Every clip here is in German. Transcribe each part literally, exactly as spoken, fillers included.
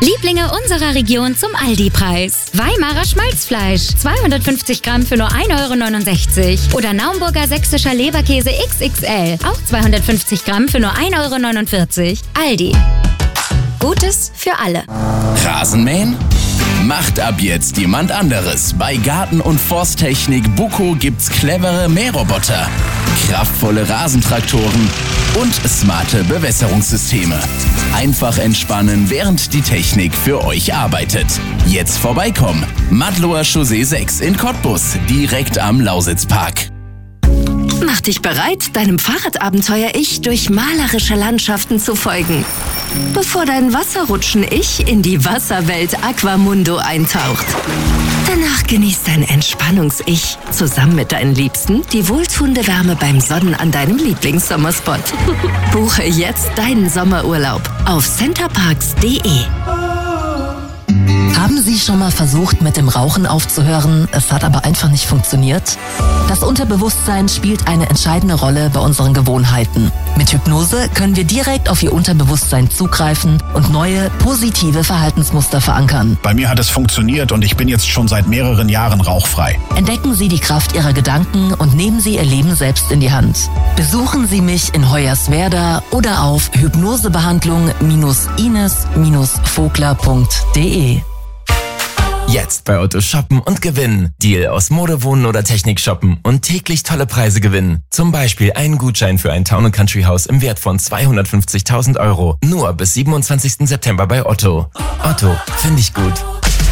Lieblinge unserer Region zum Aldi-Preis. Weimarer Schmalzfleisch, zweihundertfünfzig Gramm für nur ein Euro neunundsechzig. Oder Naumburger sächsischer Leberkäse X X L, auch zweihundertfünfzig Gramm für nur ein Euro neunundvierzig. Aldi. Gutes für alle. Rasenmähen? Macht ab jetzt jemand anderes. Bei Garten- und Forsttechnik Buco gibt's clevere Mähroboter, kraftvolle Rasentraktoren und smarte Bewässerungssysteme. Einfach entspannen, während die Technik für euch arbeitet. Jetzt vorbeikommen. Madloer Chaussee sechs in Cottbus, direkt am Lausitzpark. Mach dich bereit, deinem Fahrradabenteuer-Ich durch malerische Landschaften zu folgen. Bevor dein Wasserrutschen-Ich in die Wasserwelt Aquamundo eintaucht. Danach genießt dein Entspannungs-Ich zusammen mit deinen Liebsten die wohltuende Wärme beim Sonnen an deinem Lieblingssommerspot. Buche jetzt deinen Sommerurlaub auf centerparks punkt de. Haben Sie schon mal versucht, mit dem Rauchen aufzuhören, es hat aber einfach nicht funktioniert? Das Unterbewusstsein spielt eine entscheidende Rolle bei unseren Gewohnheiten. Mit Hypnose können wir direkt auf Ihr Unterbewusstsein zugreifen und neue, positive Verhaltensmuster verankern. Bei mir hat es funktioniert und ich bin jetzt schon seit mehreren Jahren rauchfrei. Entdecken Sie die Kraft Ihrer Gedanken und nehmen Sie Ihr Leben selbst in die Hand. Besuchen Sie mich in Hoyerswerda oder auf hypnosebehandlung ines vogler punkt de. Jetzt bei Otto shoppen und gewinnen. Deal aus Mode, Wohnen oder Technik shoppen und täglich tolle Preise gewinnen. Zum Beispiel einen Gutschein für ein Town and Country Haus im Wert von zweihundertfünfzigtausend Euro. Nur bis siebenundzwanzigsten September bei Otto. Otto, finde ich gut.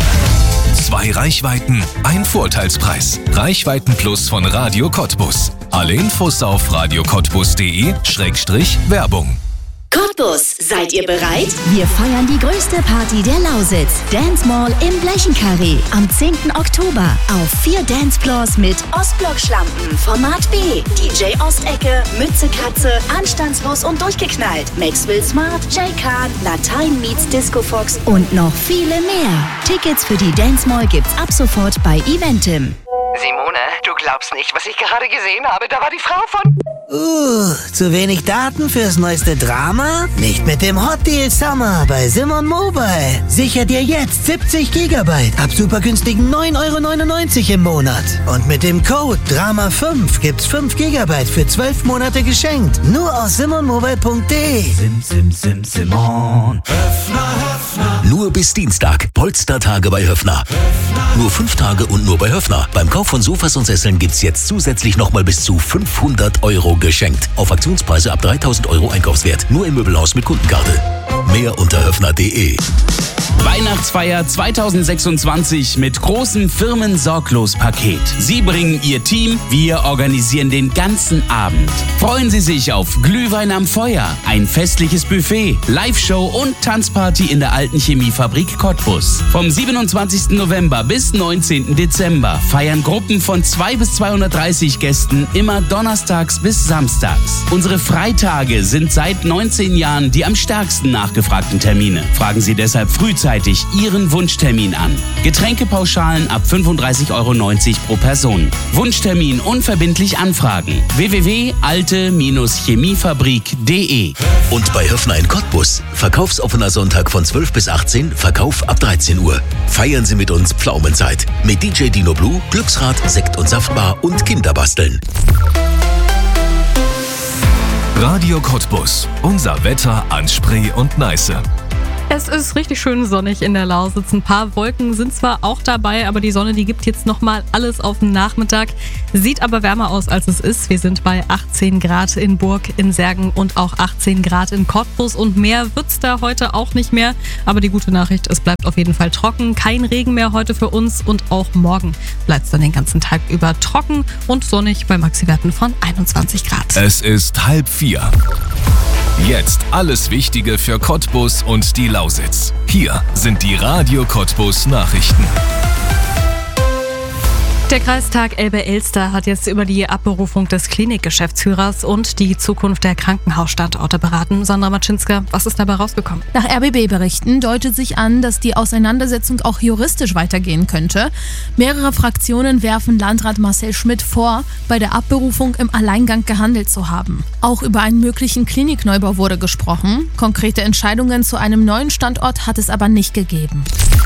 Zwei Reichweiten, ein Vorteilspreis. Reichweiten Plus von Radio Cottbus. Alle Infos auf radio cottbus punkt de Schrägstrich Werbung. Cottbus, seid ihr bereit? Wir feiern die größte Party der Lausitz. Dance Mall im Blechenkarree. Am zehnten Oktober. Auf vier Dancefloors mit Ostblock-Schlampen, Format B, D J Ostecke, Mütze Katze, Anstandslos und durchgeknallt. Maxwell Smart, Jay Khan, Latein meets Disco Fox und noch viele mehr. Tickets für die Dance Mall gibt's ab sofort bei Eventim. Simone, du glaubst nicht, was ich gerade gesehen habe. Da war die Frau von... Uh, zu wenig Daten fürs neueste Drama? Nicht mit dem Hot Deal Summer bei Simon Mobile. Sicher dir jetzt siebzig Gigabyte ab super günstigen neun Euro neunundneunzig im Monat. Und mit dem Code Drama fünf gibt's fünf Gigabyte für zwölf Monate geschenkt. Nur aus simon mobile punkt de. Sim, sim, sim, Simon. Höfner, Höfner. Nur bis Dienstag. Polstertage bei Höfner. Höfner. Nur fünf Tage und nur bei Höfner. Beim Kauf von Sofas und Sesseln gibt's jetzt zusätzlich nochmal bis zu fünfhundert Euro geschenkt. Auf Aktionspreise ab dreitausend Euro Einkaufswert. Nur im Möbelhaus mit Kundenkarte. Mehr unter höfner punkt de. Weihnachtsfeier zweitausendsechsundzwanzig mit großem Firmen-Sorglos-Paket. Sie bringen Ihr Team, wir organisieren den ganzen Abend. Freuen Sie sich auf Glühwein am Feuer, ein festliches Buffet, Live-Show und Tanzparty in der alten Chemiefabrik Cottbus. Vom siebenundzwanzigsten November bis neunzehnten Dezember feiern Gruppen von zwei bis zweihundertdreißig Gästen immer donnerstags bis samstags. Unsere Freitage sind seit neunzehn Jahren die am stärksten nachgefragten Termine. Fragen Sie deshalb frühzeitig Ihren Wunschtermin an. Getränkepauschalen ab fünfunddreißig Euro neunzig pro Person. Wunschtermin unverbindlich anfragen. w w w punkt alte chemiefabrik punkt de. Und bei Höfner in Cottbus. Verkaufsoffener Sonntag von zwölf bis achtzehn, Verkauf ab dreizehn Uhr. Feiern Sie mit uns Pflaumenzeit. Mit D J Dino Blue, Glücksrad, Sekt und Saftbar und Kinderbasteln. Radio Cottbus. Unser Wetter an Spree und Neiße. Es ist richtig schön sonnig in der Lausitz. Ein paar Wolken sind zwar auch dabei, aber die Sonne, die gibt jetzt nochmal alles auf den Nachmittag. Sieht aber wärmer aus, als es ist. Wir sind bei achtzehn Grad in Burg, in Särgen und auch achtzehn Grad in Cottbus. Und mehr wird's da heute auch nicht mehr. Aber die gute Nachricht, es bleibt auf jeden Fall trocken. Kein Regen mehr heute für uns und auch morgen bleibt's dann den ganzen Tag über trocken und sonnig bei Maxiwerten von einundzwanzig Grad. Es ist halb vier. Jetzt alles Wichtige für Cottbus und die Lausitz. Hier sind die Radio Cottbus Nachrichten. Der Kreistag Elbe-Elster hat jetzt über die Abberufung des Klinikgeschäftsführers und die Zukunft der Krankenhausstandorte beraten. Sandra Matschinska, was ist dabei rausgekommen? Nach R B B-Berichten deutet sich an, dass die Auseinandersetzung auch juristisch weitergehen könnte. Mehrere Fraktionen werfen Landrat Marcel Schmidt vor, bei der Abberufung im Alleingang gehandelt zu haben. Auch über einen möglichen Klinikneubau wurde gesprochen. Konkrete Entscheidungen zu einem neuen Standort hat es aber nicht gegeben.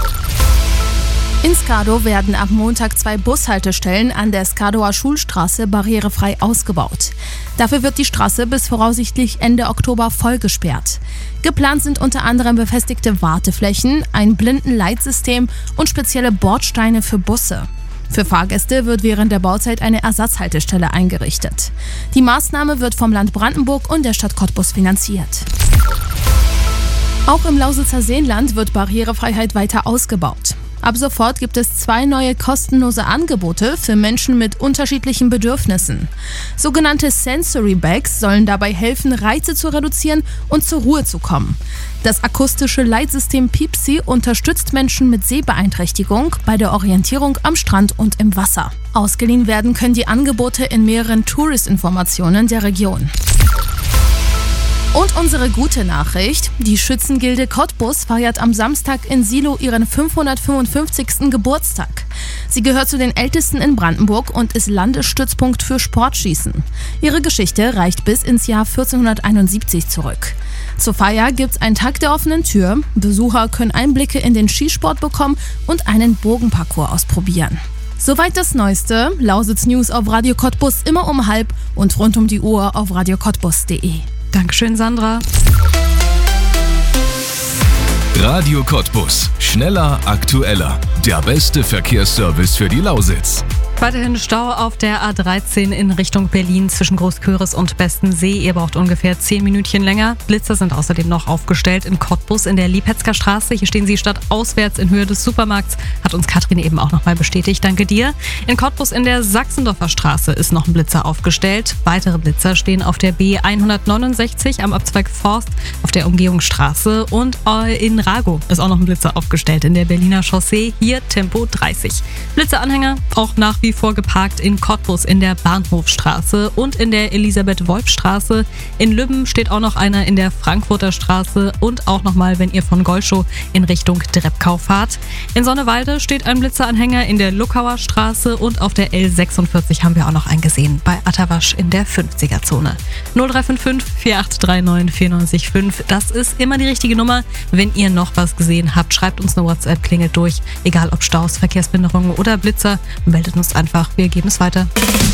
In Skadrow werden ab Montag zwei Bushaltestellen an der Skadrower Schulstraße barrierefrei ausgebaut. Dafür wird die Straße bis voraussichtlich Ende Oktober voll gesperrt. Geplant sind unter anderem befestigte Warteflächen, ein Blindenleitsystem und spezielle Bordsteine für Busse. Für Fahrgäste wird während der Bauzeit eine Ersatzhaltestelle eingerichtet. Die Maßnahme wird vom Land Brandenburg und der Stadt Cottbus finanziert. Auch im Lausitzer Seenland wird Barrierefreiheit weiter ausgebaut. Ab sofort gibt es zwei neue kostenlose Angebote für Menschen mit unterschiedlichen Bedürfnissen. Sogenannte Sensory Bags sollen dabei helfen, Reize zu reduzieren und zur Ruhe zu kommen. Das akustische Leitsystem Piepsi unterstützt Menschen mit Sehbeeinträchtigung bei der Orientierung am Strand und im Wasser. Ausgeliehen werden können die Angebote in mehreren Tourist-Informationen der Region. Und unsere gute Nachricht: Die Schützengilde Cottbus feiert am Samstag in Silo ihren fünfhundertfünfundfünfzigsten Geburtstag. Sie gehört zu den ältesten in Brandenburg und ist Landesstützpunkt für Sportschießen. Ihre Geschichte reicht bis ins Jahr vierzehnhunderteinundsiebzig zurück. Zur Feier gibt's einen Tag der offenen Tür. Besucher können Einblicke in den Skisport bekommen und einen Bogenparcours ausprobieren. Soweit das Neueste. Lausitz News auf Radio Cottbus immer um halb und rund um die Uhr auf radio cottbus punkt de. Dankeschön, Sandra. Radio Cottbus. Schneller, aktueller. Der beste Verkehrsservice für die Lausitz. Weiterhin Stau auf der A dreizehn in Richtung Berlin zwischen Großküritz und Bestensee. Ihr braucht ungefähr zehn Minütchen länger. Blitzer sind außerdem noch aufgestellt in Cottbus in der Liepetzger Straße. Hier stehen sie stadtauswärts in Höhe des Supermarkts. Hat uns Katrin eben auch nochmal bestätigt. Danke dir. In Cottbus in der Sachsendorfer Straße ist noch ein Blitzer aufgestellt. Weitere Blitzer stehen auf der B hundertneunundsechzig am Abzweig Forst auf der Umgehungsstraße. Und in Ragow ist auch noch ein Blitzer aufgestellt in der Berliner Chaussee. Hier Tempo dreißig. Blitzeranhänger auch nach wie vor geparkt in Cottbus in der Bahnhofstraße und in der Elisabeth-Wolf-Straße. In Lübben steht auch noch einer in der Frankfurter Straße und auch nochmal, wenn ihr von Golschow in Richtung Dreppkau fahrt. In Sonnewalde steht ein Blitzeranhänger in der Luckauer Straße und auf der L sechsundvierzig haben wir auch noch einen gesehen, bei Attawasch in der fünfziger-Zone. null drei fünf fünf, vier acht drei neun, vier neun fünf, das ist immer die richtige Nummer. Wenn ihr noch was gesehen habt, schreibt uns eine WhatsApp, klingelt durch, egal ob Staus, Verkehrsbehinderungen oder Blitzer, meldet uns einfach, wir geben es weiter.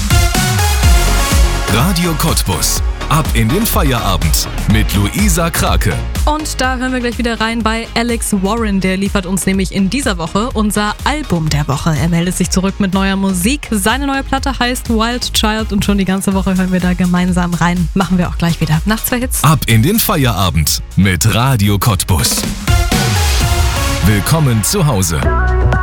Radio Cottbus. Ab in den Feierabend mit Luisa Krake. Und da hören wir gleich wieder rein bei Alex Warren. Der liefert uns nämlich in dieser Woche unser Album der Woche. Er meldet sich zurück mit neuer Musik. Seine neue Platte heißt Wild Child und schon die ganze Woche hören wir da gemeinsam rein. Machen wir auch gleich wieder. Nach zwei Hits. Ab in den Feierabend mit Radio Cottbus. Willkommen zu Hause.